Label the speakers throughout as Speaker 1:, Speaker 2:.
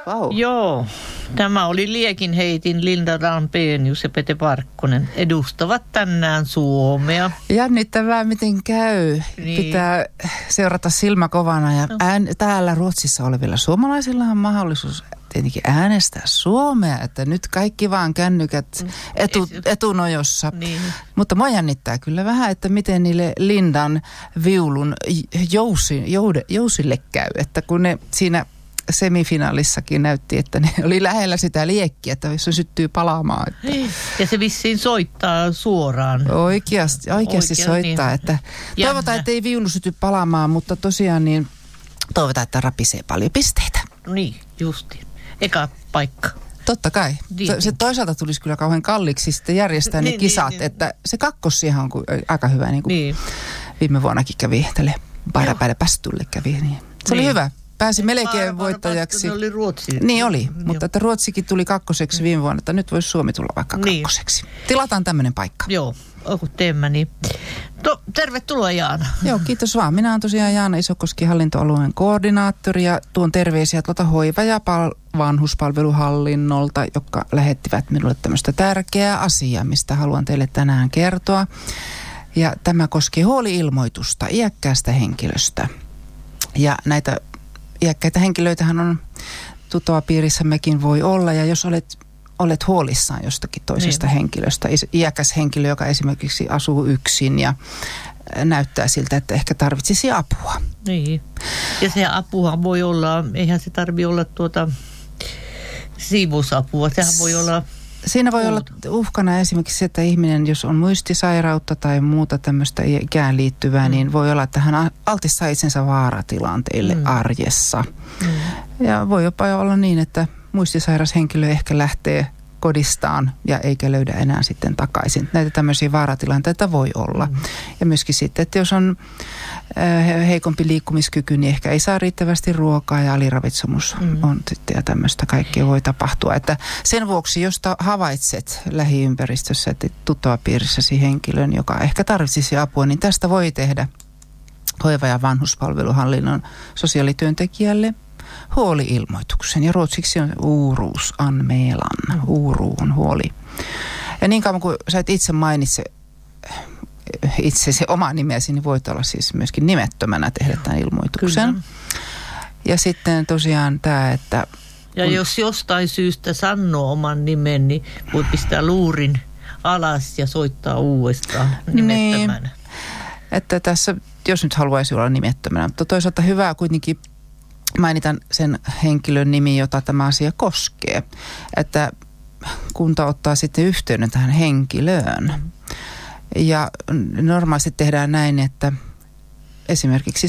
Speaker 1: Vau.
Speaker 2: Joo, tämä oli Liekinheitin Linda Rampenius ja Pete Parkkonen edustavat tänään Suomea.
Speaker 1: Jännittävää, miten käy.
Speaker 2: Niin.
Speaker 1: Pitää seurata silmäkovana ja täällä Ruotsissa olevilla suomalaisilla on mahdollisuus tietenkin äänestää Suomea, että nyt kaikki vaan kännykät etunojossa.
Speaker 2: Niin.
Speaker 1: Mutta mua jännittää kyllä vähän, että miten niille Lindan viulun jousille käy, että kun ne siinä semifinaalissakin näytti, että ne oli lähellä sitä liekkiä, että se syttyy palaamaan. Että
Speaker 2: ja se vissiin soittaa suoraan.
Speaker 1: Oikeasti soittaa,
Speaker 2: niin.
Speaker 1: Että toivotaan, että ei viulu syty palaamaan, mutta tosiaan niin toivotaan, että rapisee paljon pisteitä.
Speaker 2: Niin, justiin. Eka paikka.
Speaker 1: Totta kai.
Speaker 2: Niin.
Speaker 1: Se toisaalta tulisi kyllä kauhean kalliiksi sitten järjestää ne kisat, että se kakkossihan on aika hyvä, niin kuin viime vuonnakin kävi tälle Paidapäällä Pästulle kävi. Niin. Se oli hyvä. Pääsi melkein voittajaksi.
Speaker 2: Oli Ruotsi.
Speaker 1: Niin oli, mutta että Ruotsikin tuli kakkoseksi viime vuonna, että nyt voisi Suomi tulla vaikka kakkoseksi. Tilataan tämmöinen paikka.
Speaker 2: Joo, teemme niin. Tervetuloa Jaana.
Speaker 1: Joo, kiitos vaan. Minä olen tosiaan Jaana Isokoski, hallintoalueen koordinaattori ja tuon terveisiä hoiva- ja vanhuspalveluhallinnolta, jotka lähettivät minulle tämmöistä tärkeää asiaa, mistä haluan teille tänään kertoa. Ja tämä koskee huoli-ilmoitusta iäkkäästä henkilöstä. Ja iäkkäitä henkilöitähän on tuttavapiirissämmekin voi olla, ja jos olet huolissaan jostakin toisesta henkilöstä, iäkäs henkilö, joka esimerkiksi asuu yksin ja näyttää siltä, että ehkä tarvitsisi apua. Niin,
Speaker 2: ja se apua voi olla, eihän se tarvitse olla siivousapua, sehän voi olla.
Speaker 1: Siinä voi olla uhkana esimerkiksi se, että ihminen, jos on muistisairautta tai muuta tämmöistä ikään liittyvää, niin voi olla, että hän altistaa itsensä vaaratilanteille arjessa. Ja voi jopa olla niin, että muistisairas henkilö ehkä lähtee kodistaan ja eikä löydä enää sitten takaisin. Näitä tämmöisiä vaaratilanteita voi olla. Ja myöskin sitten, että jos on heikompi liikkumiskyky, niin ehkä ei saa riittävästi ruokaa ja aliravitsemus on sitten ja tämmöistä kaikkea voi tapahtua. Että sen vuoksi, jos havaitset lähiympäristössä, että tuttavapiirissäsi henkilön, joka ehkä tarvitsisi apua, niin tästä voi tehdä hoiva- ja vanhuspalveluhallinnon sosiaalityöntekijälle huoli-ilmoituksen. Ja ruotsiksi on uruusanmälan. Uru on huoli. Ja niin kauan kuin sä et itse mainitse itsesi omaa nimeäsi, niin voit olla siis myöskin nimettömänä tehdä tämän ilmoituksen. Kyllä. Ja sitten tosiaan tämä, että
Speaker 2: ja jos jostain syystä sanoo oman nimen, niin voi pistää luurin alas ja soittaa uudestaan nimettömänä.
Speaker 1: Niin, että tässä, jos nyt haluaisi olla nimettömänä, mutta toisaalta hyvää kuitenkin mainitan sen henkilön nimi, jota tämä asia koskee. Että kunta ottaa sitten yhteyden tähän henkilöön. Ja normaalisti tehdään näin, että esimerkiksi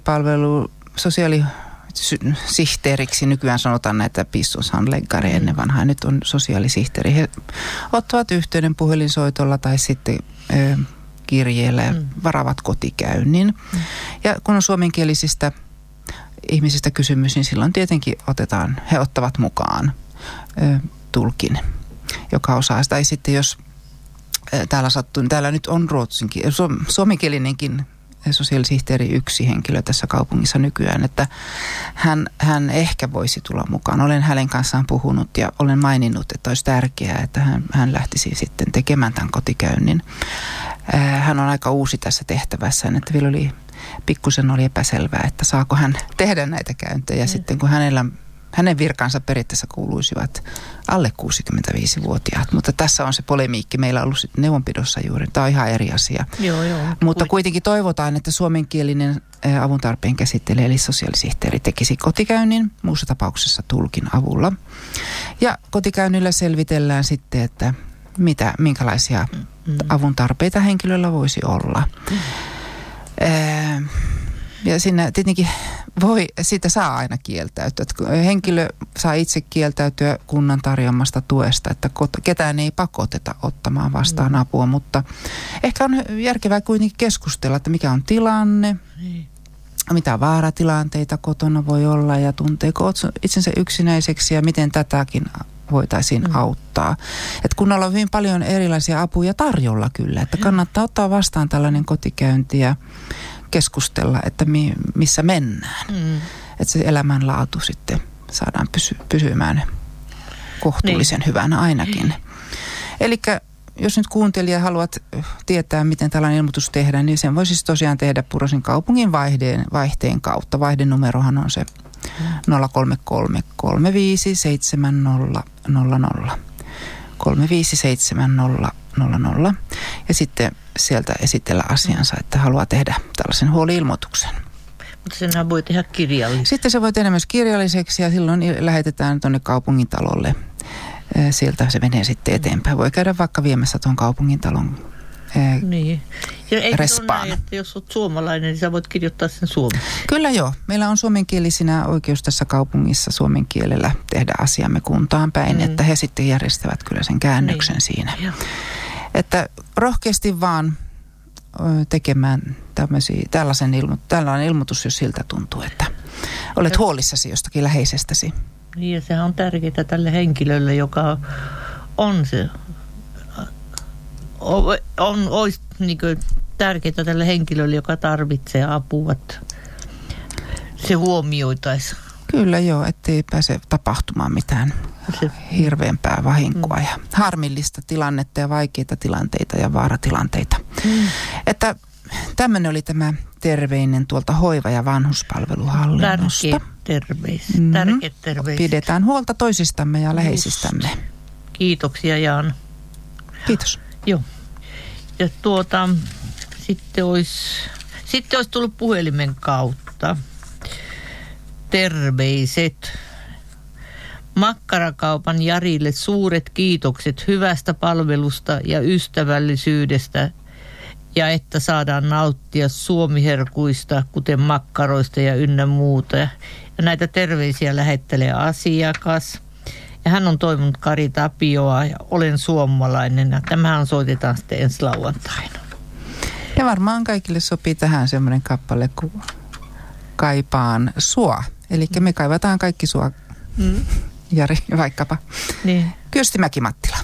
Speaker 1: sosiaalisihteeriksi, nykyään sanotaan näitä biståndshandläggare ennen vanhaa, nyt on sosiaalisihteeri. He ottavat yhteyden puhelinsoitolla tai sitten kirjeellä ja varaavat kotikäynnin. Ja kun on suomenkielisistä ihmisistä kysymys, niin silloin tietenkin he ottavat mukaan tulkin, joka osaa sitä. Tai sitten jos täällä nyt on suomenkielinenkin sosiaalisihteeri yksi henkilö tässä kaupungissa nykyään, että hän ehkä voisi tulla mukaan. Olen hänen kanssaan puhunut ja olen maininnut, että olisi tärkeää, että hän lähtisi sitten tekemään tämän kotikäynnin. Hän on aika uusi tässä tehtävässään, että vielä pikkusen oli epäselvää, että saako hän tehdä näitä käyntejä sitten, kun hänen virkansa periaatteessa kuuluisivat alle 65-vuotiaat. Mutta tässä on se polemiikki. Meillä on ollut sitten neuvonpidossa juuri. Tämä on ihan eri asia.
Speaker 2: Joo.
Speaker 1: Mutta kuitenkin toivotaan, että suomenkielinen avuntarpeen käsittelijä eli sosiaalisihteeri tekisi kotikäynnin, muussa tapauksessa tulkin avulla. Ja kotikäynnillä selvitellään sitten, että minkälaisia avuntarpeita henkilöllä voisi olla. Ja siinä tietenkin siitä saa aina kieltäytyä. Henkilö saa itse kieltäytyä kunnan tarjoamasta tuesta, että ketään ei pakoteta ottamaan vastaan apua, mutta ehkä on järkevää kuitenkin keskustella, että mikä on tilanne, mitä vaaratilanteita kotona voi olla ja tunteeko itsensä yksinäiseksi ja miten tätäkin voitaisiin auttaa. Että kunnalla on hyvin paljon erilaisia apuja tarjolla kyllä, että kannattaa ottaa vastaan tällainen kotikäynti ja keskustella, että missä mennään. Että se elämänlaatu sitten saadaan pysymään kohtuullisen hyvänä ainakin. Elikkä jos nyt kuuntelija haluat tietää, miten tällainen ilmoitus tehdään, niin sen voi siis tosiaan tehdä Purosin kaupungin vaihteen kautta. Vaihdenumerohan on se 033 35 70 00. 35 70 00. Ja sitten sieltä esitellä asiansa, että haluaa tehdä tällaisen huoli-ilmoituksen.
Speaker 2: Mutta senhän voi tehdä kirjallisesti.
Speaker 1: Sitten se voi tehdä myös kirjalliseksi ja silloin lähetetään tuonne kaupungintalolle. Sieltä se menee sitten eteenpäin. Voi käydä vaikka viemässä tuon kaupungintalon
Speaker 2: niin. Ja eikö
Speaker 1: respaan.
Speaker 2: ole näin, että jos olet suomalainen, niin sä voit kirjoittaa sen suomeksi?
Speaker 1: Kyllä joo. Meillä on suomenkielisinä oikeus tässä kaupungissa suomen kielellä tehdä asiamme kuntaan päin, että he sitten järjestävät kyllä sen käännöksen siinä.
Speaker 2: Joo.
Speaker 1: Että rohkeasti vaan tekemään tällainen ilmoitus, jos siltä tuntuu, että olet huolissasi jostakin läheisestäsi.
Speaker 2: Niin, ja sehän on tärkeää tälle henkilölle, joka on se, olisi niin kuin tärkeää tälle henkilölle, joka tarvitsee apua, että se huomioitaisiin.
Speaker 1: Kyllä joo, ettei pääse tapahtumaan mitään hirveämpää vahinkoa ja harmillista tilannetta ja vaikeita tilanteita ja vaaratilanteita. Että tämmöinen oli tämä terveinen tuolta hoiva- ja vanhuspalveluhallinnosta.
Speaker 2: Tärkeät terveiset.
Speaker 1: Pidetään huolta toisistamme ja läheisistämme.
Speaker 2: Kiitoksia, Jaana.
Speaker 1: Kiitos.
Speaker 2: Joo. Ja sitten olisi tullut puhelimen kautta terveiset. Makkarakaupan Jarille suuret kiitokset hyvästä palvelusta ja ystävällisyydestä ja että saadaan nauttia suomiherkuista, kuten makkaroista ja ynnä muuta. Ja näitä terveisiä lähettelee asiakas. Ja hän on toivonut Kari Tapioa ja olen suomalainen. Ja tämähän soitetaan sitten ensi lauantaina.
Speaker 1: Ja varmaan kaikille sopii tähän semmoinen kappale kuin Kaipaan sua. Eli me kaivataan kaikki sua, Jari, vaikkapa.
Speaker 2: Niin.
Speaker 1: Kyösti Mäki-Mattila.